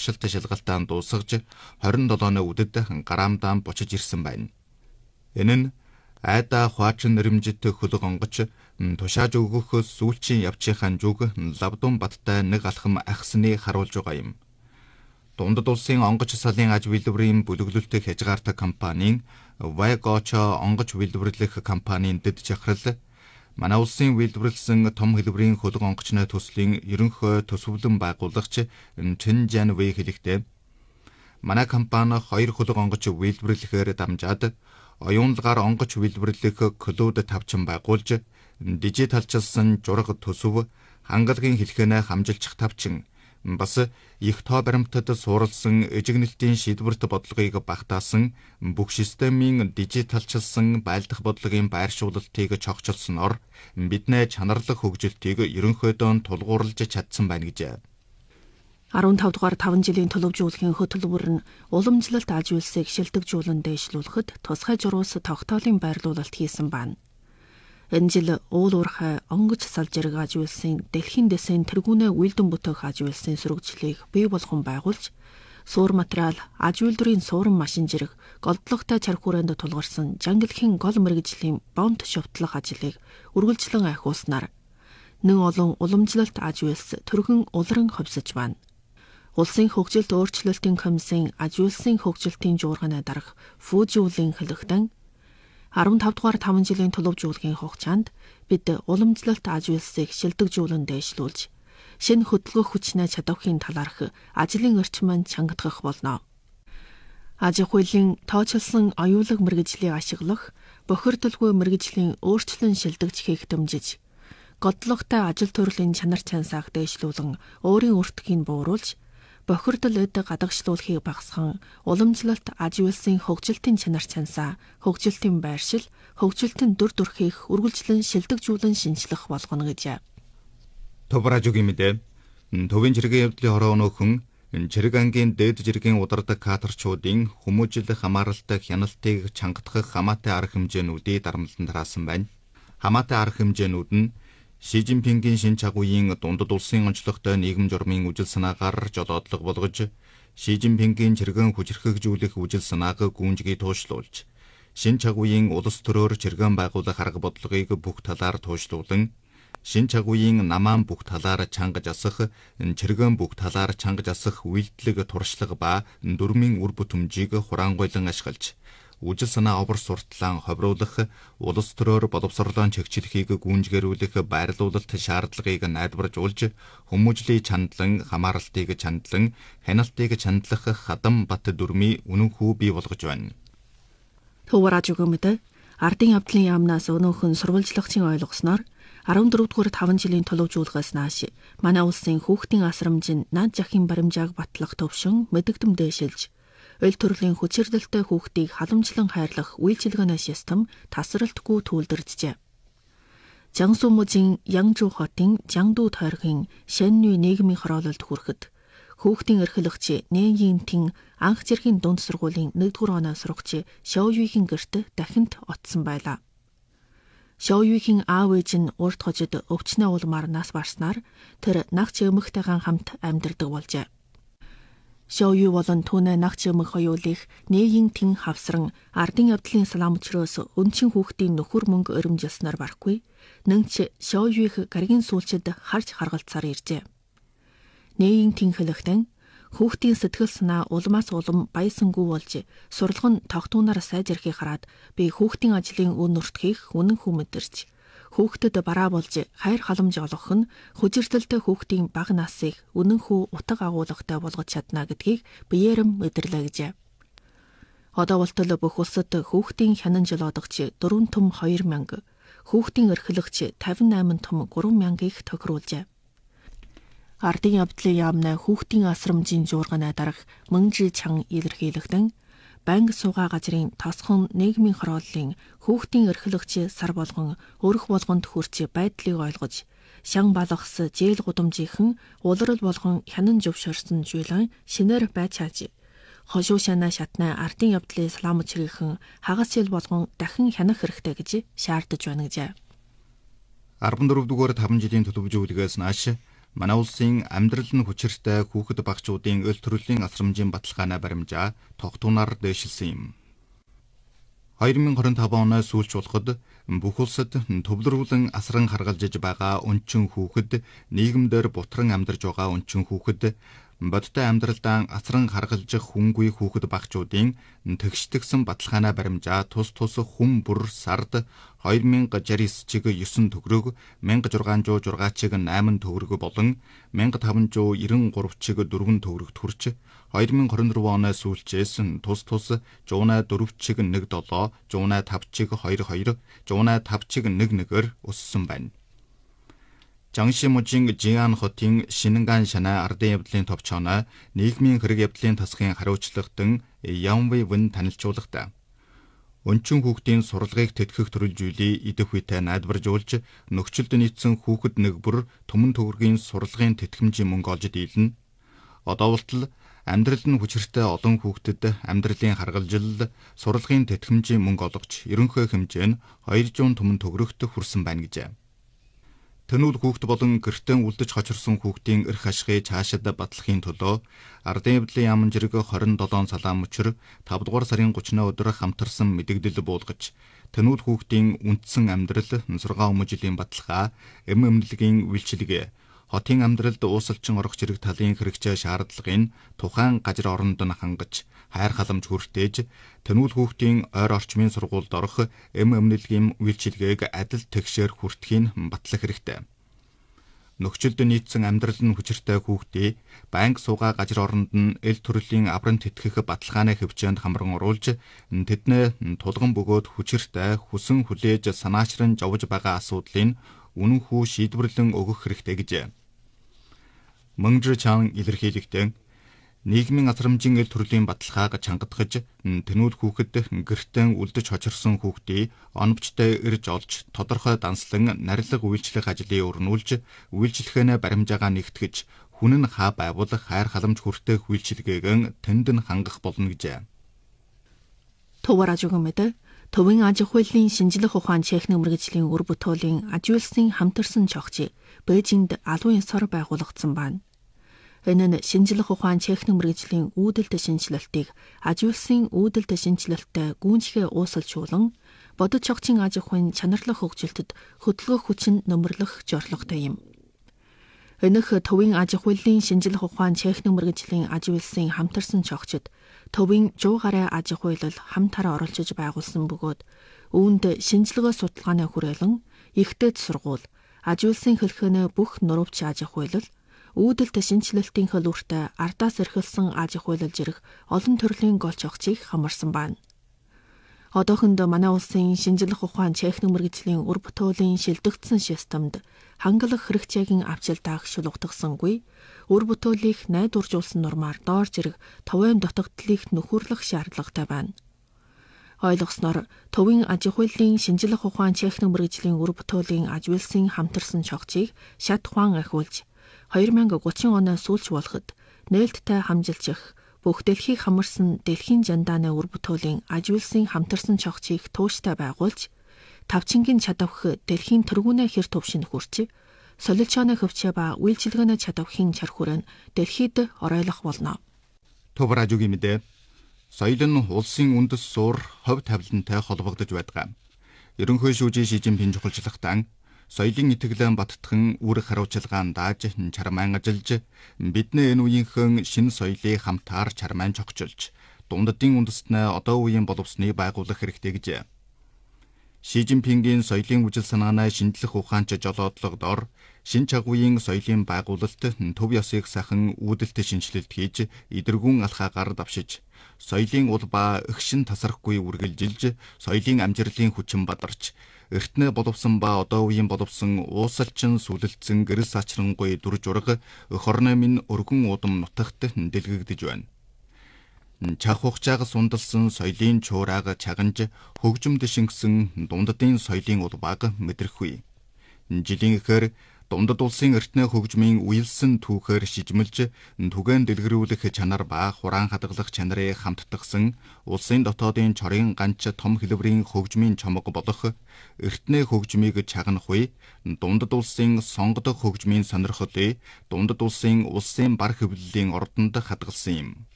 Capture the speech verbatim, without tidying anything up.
туршилт шалгалтаа дуусгаж хорин долооны үдэд гараамдаан бочиж ирсэн байна. Энэ нь айда хуучин нэрмжит хөлөг онгоч тушааж өгөхөөс сүүлчийн явчихын зүг лавдун баттай нэг алхам ахсны харуулж байгаа юм. Дундад улсын онгоч салын аж үйлдвэрийн бүлэглэлтийг хязгаартай компанийн Вайгочо онгоч үйлдвэрлэх компанийн дэд жахрал манай улсын үйлдвэрлэсэн том хэлбэрийн хөлөг онгочны төслийн ерөнхий төсвөлэн байгуулагч Чин Жан Вэй хэлэхдээ манай компани хоёр хөлөг онгоч үйлдвэрлэхээр дамжаад оюунлагаар онгоч үйлдвэрлэх клуб тавчин байгуулж дижиталчилсан жураг төсөв хангалагын хэлхэнэ хамжилчих тавчин бас их тоо баримтад суурилсан эжигнэлтийн шийдвэрт бодлогыг багтаасан бүх системийн дижиталчилсан байлдах бодлогын байршуулалтыг чогчилсноор бидний чанарлах хөгжилтийг ерөнхийдөө тулгуурлаж чадсан байна гэжээ. арван тав дугаар таван жилийн төлөвжүүлэхийн хөтөлбөр нь уламжлалт аж үйлсийг шилдэгжүүлэн дэвшлүүлэхэд тусгай журуус тогтоолын байрлуулалт хийсэн байна. Энэ жил уул уурхай онгоц сал зэрэг аж үйлсийн дэлхийн дэсийн тэргүүнээ үйлдэн бүтээх аж үйлсийн сүрэгжлийг бий болгон байгуулж, суур материал, аж үйлдвэрийн суурин машин зэрэг голдлоготой чар хүрээнд тулгарсан жангилхийн гол мэргэжлийн бомт шовтлох ажлыг үргэлжлэн ахиулснаар нэн олон уламжлалт аж үйлс төргөн улиран ховсож байна. Улсын хөгжилт өөрчлөлтийн комиссийн аж үйлсийн хөгжилтийн жуурганы дарга Фужиулийн хэлэхдээ арван тав дугаар таван жилийн төлөвжүүлгийн хугацаанд бид уламжлалт аж үйлсийг шилдэгжүүлэн дэвшлүүлж, шинэ хөдөлгөөх хүчнээ чадвахын талаарх ажлын орчмыг чангадах болно. Аж ахуйн тооцоолсон оюулаг мэргэжлийг ашиглах, бохирдолгүй мэргэжлийн өөрчлөн шилдэгж хийх дэмжиж, годлоготой ажил төрлийн чанар чансааг дэвшлүүлэн өөрийн өртгийг бууруулж, бохирдол эд гадагшлуулахыг багасган уламжлалт аж үйлсийн хөгжилтийн чанар чансаа, хөгжилтийн байршил, хөгжилтийн дүр төрхийг үргэлжлэн шилдэгжүүлэн шинжлэх болгоно гэжээ. Товражугийн мэдээ төвийн жиргэн явдлын хороо өнөөхөн жирэг ангийн дээд жиргэн удардаг катерчуудын хүмүүжил хамааралтай хяналтыг чангадах хамаатай арга хэмжээнүүдийг дарамтлан тараасан байна. Хамаатай арга хэмжээнүүд нь Ши Жинпингийн шин чагуйн дундад улсын онцлогтой нийгэм журмын үжил санаагаар жолоодлого болгож, Ши Жинпингийн чиргэн хүчирхэгжүүлэх үжил санааг гүнжгий туушлуулж, шин чагуйн улс төрөөр чиргэн байгуулах арга бодлогыг бүх талаар туушлуулан, шин чагуйн намаан бүх талаар чангаж асах, чиргэн бүх талаар чангаж асах үйлдэлэг туршлага ба дүрмийн үр бүтэмжийг хураангуйлан ашиглаж, үжил санаа овор суртлаан ховруулах, улс төрөөр боловсролоон чигчлэхийг гүнжгэрүүлэх байрлуулалт шаардлагыг найдваржуулж, хүмүүжлийн чандлан, хамааралтыг чандлан, хяналтыг чандлах хадам бат дүрмийн үнэн хүү бий болгож байна. Төвөраж өгөөмөд ардын явдлын яамнаас өнөөхөн сурвалжлагчийн ойлгосноор арван дөрөв дугаар таван жилийн төлөвжүүлгээс нааш манай улсын хүүхдийн асрамжийн наад жахын баримжааг батлах төвшин мэдэгдэм дэвшилж, ойл төрлийн хүчирдэлтэй хүүхдийг халамжлан хайрлах үйлчилгээний систем тасралтгүй түүлдэржжээ. Жансу мужийн Янжу хотын Жангду тойргийн Шэннүй нийгмийн хороололд хүрэхэд хүүхдийн эрхлэгч Нэн Йинтийн анх зэргийн дунд сургуулийн нэгдүгээр оноо сурагч Шоуюигийн гэрт дахинд оцсон байлаа. Шоуюигийн аав ээж нь урд хожид өвчнөө улмаар нас барснаар тэр нагч эмэгтэйгэн хамт амьдардаг болжээ. Шоуюи болон түүний нагч эмэг хоёулыг Нэн Йинтийн хавсран ардын явдлын салаамчроос өнчин хүүхдийн нөхөр мөнгө өрөмжилснээр барахгүй, нэнч Шоуюиг гаригийн сүүлчид харж харгалцаар иржээ. Нэн Йинтийн хэлэхдээ хүүхдийн сэтгэл санаа улмаас улам баясангүй болж сурлагын тогтуунаар сайжрахыг хараад би хүүхдийн ажлын үн нуртгийг үнэн хүү мэдэрч, хүүхдэд бараа болж хайр халамж олгох нь хүчирдэлтэй хүүхдийн бага насыг үнэн хүү утга агуулгатай болгож чадна гэдгийг биеэрэм мэдэрлээ гэжээ. Одоо болтол бүх улсад хүүхдийн хянан жолоодогч дөрвөн том хоёр мянга, хүүхдийн эрхлэгч тавин найман том гурван мянгаыг тохируулжээ. Ардын явдлын яамны хүүхдийн асрамжийн жуурганы дарга Мөнжи Чан илэрхийлэгдэн банк суугаа газрын тосхон нийгмийн хорооллын хүүхдийн эрхлэгч сар болгон өрх болгонд хүрч байдлыг ойлгож, шан балгас зээл гудамжийнхэн улирал болгон хянан зөвшөөрсөн жуулан шинээр байж хааж, хошуу шанаа шатнаа ардын явдлын салаамчрийнхэн хагас жил болгон дахин хянах хэрэгтэй гэж шаардаж байна гэжээ. арван дөрөв дугаар таван жилийн төлөвжүүлгээс нааш манай улсын амьдрал нь хүчиртэй хүүхэд багчуудын өл төрлийн асрамжийн баталгааны баримжаа тогтунаар дэвшилсэн юм. хоёр мянга хорин таван оны сүүлч болоход бүх улсад төвлөрүүлэн асран харгалзаж байгаа өнчин хүүхэд, нийгэмдэр бутран амьдарч байгаа өнчин хүүхэд, бодтой амьдралдаа асран харгалзах хүнгүй хүүхэд багчуудын тэгштгсэн баталгааны баримжаа тус тус хүн бүр сард хоёр мянга шестьдесят девять чиг9 төгрөг, один мянга шестьсот шестьдесят чиг восемь төгрөг болон один мянга пятьсот девяносто три чиг четыре төгрөг төрч хоёр мянга двадцать четыре оны сүүлчээс тус тус one oh four чиг one seven, one oh five чиг two two, one oh five чиг one one-ээр өссөн байна. Жангшимужийн Жиан хотын Шинэнган шанаа ардын явдлын товчооноо нийгмийн хэрэг явдлын тасгын хариуцлагатан Ямвэ Вэн танилцуулгатай. Өнчин хүүхдийн сурлагыг тэтгэх төрөлжүүлээ идэх үедээ найдваржуулж нөхцөлд нийцсэн хүүхэд нэг бүр түмэн төгрөгийн сурлагын тэтгэмжийн мөнгө олж дийлнэ. Одоо болтол амьдрал нь хүчиртэй олон хүүхдэд амьдралын харгалзал, сурлагын тэтгэмжийн мөнгө олгож ерөнхий хэмжээ нь two hundred түмэн төгрөгт хүрсэн байна гэжээ. Тэнүүл хүүхэд болон гэртээ үлдэж хочирсон хүүхдийн эрх ашигыг цаашид батлахын төлөө ардын явдлын яамн жирэг twenty-seven салаан мөчр five дугаар сарын thirty өдөр хамтарсан мэдэгдэл буулгаж тэнүүл хүүхдийн үндсэн амьдрал, сургаан өмнө жилийн баталгаа, эм эмнэлгийн үйлчилгээ, хотын амьдралд уусалчин орох зэрэг талын хэрэгцээ шаардлагын тухайн газар оронд нь хангаж хайр халамж хүртээж тэнүүл хүүхдийн ойр орчмын сургуульд орох эм эмнэлгийн үйлчилгээг адил тэгшээр хүртэхийн батлах хэрэгтэй. Нөхцөлд нийцсэн амьдрал нь хүчиртэй хүүхдээ банк суугаа газар оронд нь эл төрлийн аврам тэтгэх баталгааны хөвчөөнд хамран оруулж тэднээ тулган бөгөөд хүчиртэй хүсэн хүлээж санаачран жовж байгаа асуудлыг үнэн хүү шийдвэрлэн өгөх хэрэгтэй гэжээ. Мөнжир чан илэрхийлэгдэн нийгмийн асрамжийн эл төрлийн баталгааг чангадгаж тэнүүл хүүхэд гэртээ үлдэж хочирсон хүүхдийг оновчтой ирж олж тодорхой данслан нарилга үйлчлэх ажлыг өрнүүлж үйлчлэхэнэ баримжаагаа нэгтгэж хүн нь хаа байвал хайр халамж хүртэх үйлчлэгээг тэнд нь хангах болно гэжээ. Төвөрөжгөмөд Төвийн аж ахуйлын шинжлэх ухаан техник мэргэжлийн үр бүтээлийн ажилуулсан хамтарсан чогчийг Бээжинд албан ёсоор байгуулагдсан байна. Энэ нь шинжлэх ухаан техник мэргэжлийн үүдэлт шинжилэлтийг ажилуулсан үүдэлт шинжилэлттэй гүйцэтгэх уусалжуулан бодит чогчийн аж ахуйн чанарлах хөгжилтөд хөдөлгөөх хүчин нөмрлөх зорилготой юм. Энэх Төвийн аж ахуйлын шинжлэх ухаан техник мэргэжлийн ажилуулсан хамтарсан чогчид Төвийн one hundred гаруй аж ахуйлал хамтараа оролцож байгуулсан бөгөөд үүнд шинжилгээ судалгааны хүрээлэн ихтэйд сургууль, ажилуулсан хэлхэнэ бүх нурвч аж ахуйлал, үүдэлт шинжилэлтийн хөлөөртэй ардаас эрхэлсэн аж ахуйлал зэрэг олон төрлийн гол чогчийг хамарсан байна. Одоохонд манай улсын шинжлэх ухаан техник мэргэжлийн үр бүтээлийн шилдэгдсэн системд хангалах хэрэгцээгийн авчилдааг шулуутгасангүй, үр бүтээлийг найдваржуулсан нормаар доор зэрэг товын дутагдлыг нөхөрлөх шаардлагатай байна. Ойлгосноор Төвийн аж ахуйлын шинжлэх ухаан техник мэргэжлийн үр бүтээлийн ажилуулсан хамтарсан чогчийг шат ухаан ахиулж two thousand thirty оны сүүлч болоход нээлттэй хамжилчих бүх дэлхийг хамарсан дэлхийн жандааны үр бүтээлийн ажилуулсан хамтарсан чогчийг тууштай байгуулж тавчингийн чадавх дэлхийн тэргүүнээ хэр төвшин хүрч солилцооны хөвчөө ба үйлчилгээний чадавхын чар хүрээнд дэлхийд оройлох болно. Төвөрөжгийн мэдээ соёл нь улсын үндэс суур хувь тавилантай холбогдож байдаг. Ерөнхий шүүжийн Ши Жинпин чухалчлагтан соёлын итгэлэн баттхан үр хариуцлагаан дааж чармаан ажиллаж бидний энэ үеийнхэн шинэ соёлыг хамтаар чармаан чогчилж дунддын үндэстнээ одоо үеийн боловсны байгуулах хэрэгтэй гэжээ. Ши Жинпингийн соёлын үжил санаанаа шинжлэх ухаанч жолоодлогодоор шин чагуугийн соёлын байгуулалт төв ёсыг сахан үүдэлт шинжилэлт хийж идэргүүн алхаагаар давшиж соёлын ул ба эгшин тасрахгүй үргэлжилж соёлын амжилтын хүчин бадарч эртнээ боловсон ба одоо үеийн боловсон уусалчин сүлэлцэн гэрэл сачрангуй дүр жураг хорны минь өргөн удам нутагт дэлгэгдэж байна. Чах хугацаагаас ундалсан соёлын чуурааг чаганж хөгжимд шингэсэн дунддын соёлын улбааг мэдрэхгүй. Жилийн ихээр дундад улсын эртнээ хөгжмийн үелсэн түүхээр шижмэлж түгээн дэлгэрүүлэх чанар ба хураан хадгалах чанарыг хамттагсан улсын дотоодын чорын ганч том хэлбэрийн хөгжмийн чамга болох эртнээ хөгжмийг чагнах үе дундад улсын сонгодог хөгжмийн сонирхлыг дундад улсын улсын бар хэвлэлийн ордонд хадгалсан юм.